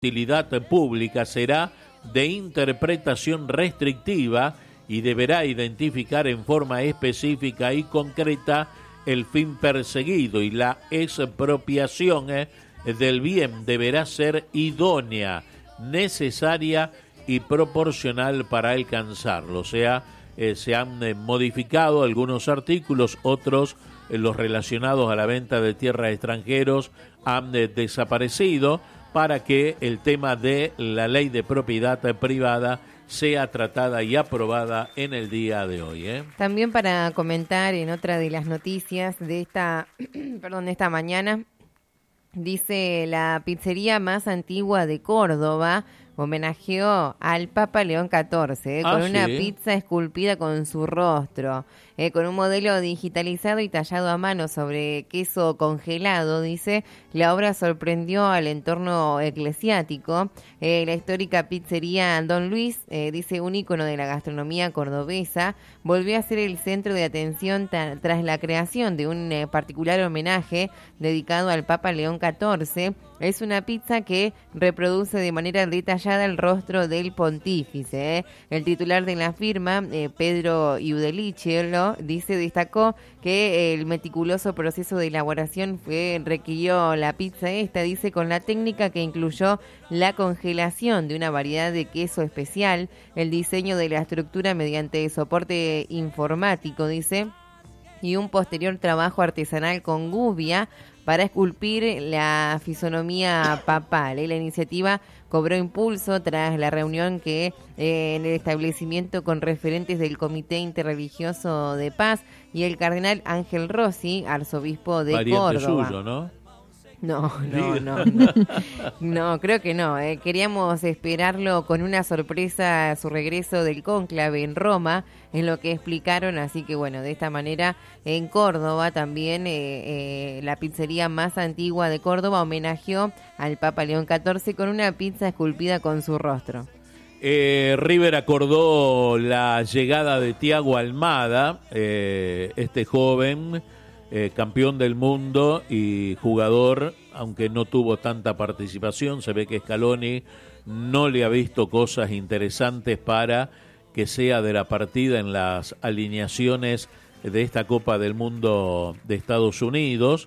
utilidad pública será de interpretación restrictiva y deberá identificar en forma específica y concreta el fin perseguido, y la expropiación del bien deberá ser idónea, necesaria y proporcional para alcanzarlo. O sea, se han modificado algunos artículos, otros, los relacionados a la venta de tierras a extranjeros, han desaparecido para que el tema de la ley de propiedad privada sea tratada y aprobada en el día de hoy. También para comentar en otra de las noticias de esta, de esta mañana, dice la pizzería más antigua de Córdoba homenajeó al Papa León XIV con una pizza esculpida con su rostro, con un modelo digitalizado y tallado a mano sobre queso congelado. Dice, la obra sorprendió al entorno eclesiástico. La histórica pizzería Don Luis, dice, un ícono de la gastronomía cordobesa, volvió a ser el centro de atención tras la creación de un particular homenaje dedicado al Papa León XIV. Es una pizza que reproduce de manera detallada el rostro del pontífice. El titular de la firma, Pedro Iudelichello, destacó que el meticuloso proceso de elaboración requirió la pizza esta, dice, con la técnica que incluyó la congelación de una variedad de queso especial, el diseño de la estructura mediante soporte informático, dice, y un posterior trabajo artesanal con gubia para esculpir la fisonomía papal. La iniciativa cobró impulso tras la reunión que en el establecimiento con referentes del Comité Interreligioso de Paz y el cardenal Ángel Rossi, arzobispo de Pariente Córdoba. Suyo, ¿no? No, creo que no. Queríamos esperarlo con una sorpresa, su regreso del cónclave en Roma, en lo que explicaron, así que bueno, de esta manera en Córdoba también la pizzería más antigua de Córdoba homenajeó al Papa León XIV con una pizza esculpida con su rostro. River acordó la llegada de Thiago Almada, este joven campeón del mundo y jugador, aunque no tuvo tanta participación. Se ve que Scaloni no le ha visto cosas interesantes para que sea de la partida en las alineaciones de esta Copa del Mundo de Estados Unidos,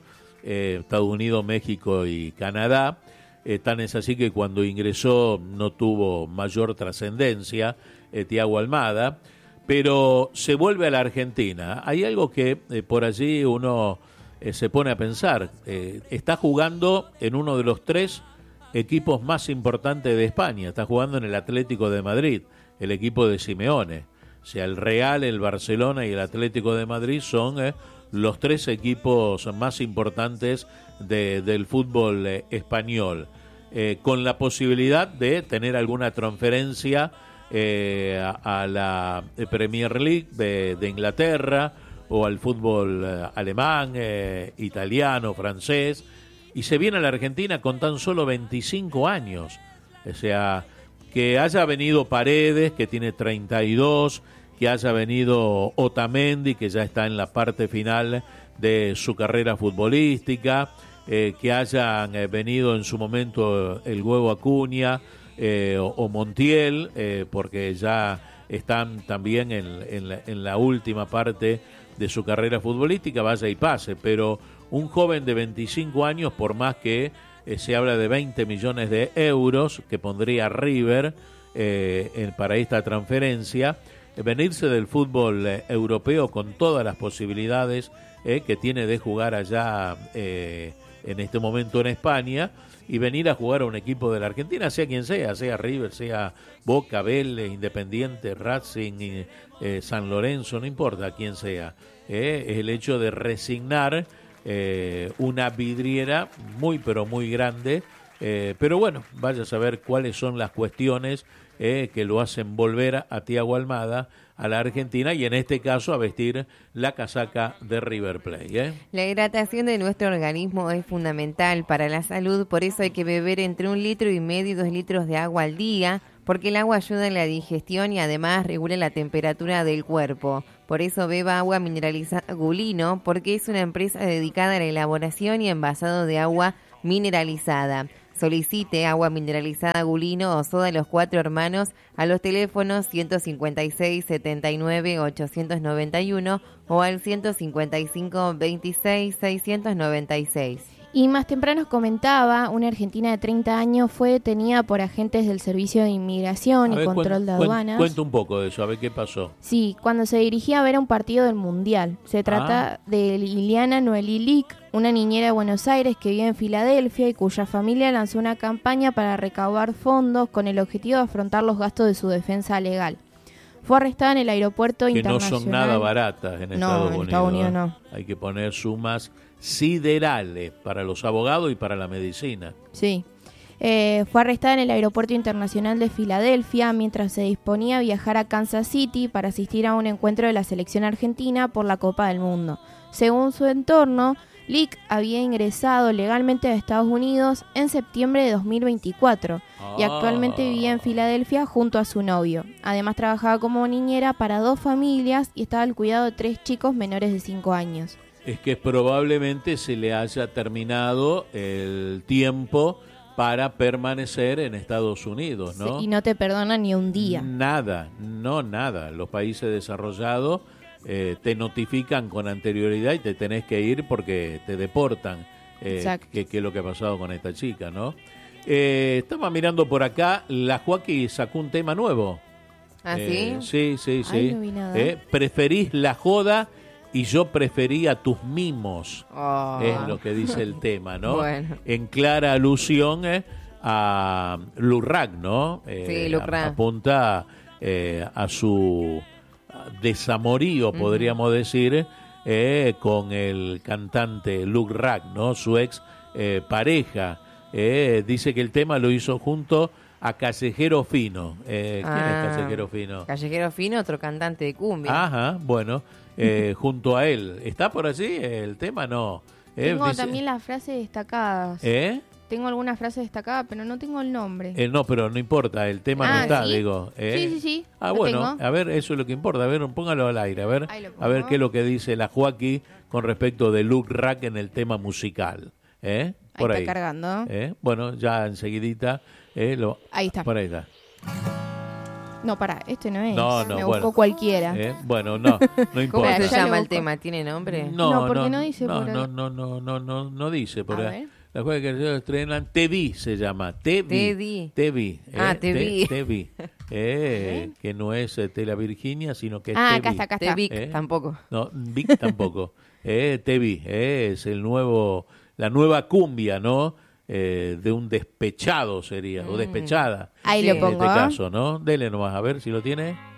México y Canadá. Tan es así que cuando ingresó no tuvo mayor trascendencia Thiago Almada, pero se vuelve a la Argentina. Hay algo que por allí uno se pone a pensar. Está jugando en uno de los 3 equipos más importantes de España. Está jugando en el Atlético de Madrid, el equipo de Simeone. O sea, el Real, el Barcelona y el Atlético de Madrid son los 3 equipos más importantes del fútbol español, con la posibilidad de tener alguna transferencia a la Premier League de Inglaterra, o al fútbol alemán, italiano, francés, y se viene a la Argentina con tan solo 25 años. O sea, que haya venido Paredes, que tiene 32, que haya venido Otamendi, que ya está en la parte final de su carrera futbolística, que hayan venido en su momento el Huevo Acuña, o Montiel, porque ya están también en la última parte de su carrera futbolística, vaya y pase. Pero un joven de 25 años, por más que se habla de 20 millones de euros que pondría River para esta transferencia, venirse del fútbol europeo con todas las posibilidades que tiene de jugar allá en este momento en España, y venir a jugar a un equipo de la Argentina, sea quien sea River, sea Boca, Vélez, Independiente, Racing, San Lorenzo, no importa quién sea. Es el hecho de resignar una vidriera muy pero muy grande, pero bueno, vaya a saber cuáles son las cuestiones que lo hacen volver a Thiago Almada a la Argentina, y en este caso a vestir la casaca de River Plate. La hidratación de nuestro organismo es fundamental para la salud, por eso hay que beber entre 1,5 litros y 2 litros de agua al día, porque el agua ayuda en la digestión y además regula la temperatura del cuerpo. Por eso beba agua mineralizada Gulino, porque es una empresa dedicada a la elaboración y envasado de agua mineralizada. Solicite agua mineralizada Gulino o soda Los Cuatro Hermanos a los teléfonos 156 79 891 o al 155 26 696. Y más temprano comentaba, una argentina de 30 años fue detenida por agentes del Servicio de Inmigración y Control de Aduanas. Cuenta un poco de eso, a ver qué pasó. Sí, cuando se dirigía a ver un partido del Mundial. Se trata de Liliana Noelí Lick, una niñera de Buenos Aires que vive en Filadelfia y cuya familia lanzó una campaña para recaudar fondos con el objetivo de afrontar los gastos de su defensa legal. Fue arrestada en el aeropuerto internacional. Que no son nada baratas en Estados Unidos. En Estados Unidos no. Hay que poner sumas siderales para los abogados y para la medicina. Sí. Fue arrestada en el aeropuerto internacional de Filadelfia mientras se disponía a viajar a Kansas City para asistir a un encuentro de la selección argentina por la Copa del Mundo. Según su entorno, Lick había ingresado legalmente a Estados Unidos en septiembre de 2024 y actualmente vivía en Filadelfia junto a su novio. Además trabajaba como niñera para 2 familias y estaba al cuidado de 3 chicos menores de 5 años. Es que probablemente se le haya terminado el tiempo para permanecer en Estados Unidos, ¿no? Sí, y no te perdonan ni un día. Nada. Los países desarrollados te notifican con anterioridad y te tenés que ir porque te deportan, que es lo que ha pasado con esta chica, ¿no? Estaba mirando por acá, la Joaquí sacó un tema nuevo. ¿Ah, sí? Sí. Ay, no vi nada. Preferís la joda y yo prefería tus mimos, es lo que dice el tema, ¿no? Bueno. En clara alusión a Lurrak, ¿no? Sí, Lurrak. Apunta a su desamorío, podríamos decir, con el cantante Lurrak, ¿no? Su ex pareja. Dice que el tema lo hizo junto a Callejero Fino. ¿Quién es Callejero Fino? Callejero Fino, otro cantante de cumbia. Ajá, bueno, junto a él. ¿Está por allí el tema? No. Tengo Dice, también las frases destacadas. Tengo algunas frases destacadas, pero no tengo el nombre. No, pero no importa, el tema no está, ¿sí? digo. Sí. Bueno, tengo. A ver, eso es lo que importa. A ver, póngalo al aire, a ver qué es lo que dice la Joaquí con respecto de Lurrak en el tema musical. Por ahí está cargando. Bueno, ya enseguidita. Ahí está. Por ahí está. No, pará, este no es. No, Me buscó cualquiera. Bueno, no importa. ¿Cómo se Ya llama lo el tema? ¿Tiene nombre? No, porque no dice por ahí. No dice por A ahí. ver. La juega que se estrenan, Te Vi se llama. Te Vi. Te vi. Te Vi. Que no es Tela Virginia, sino que es acá Te Vi. está. Te Vic, tampoco. No, Vic tampoco. Te Vi. Es la nueva cumbia, ¿no? De un despechado sería, o despechada. Ahí Sí, lo En pongo. este caso, ¿no? Dele nomás, a ver si lo tiene.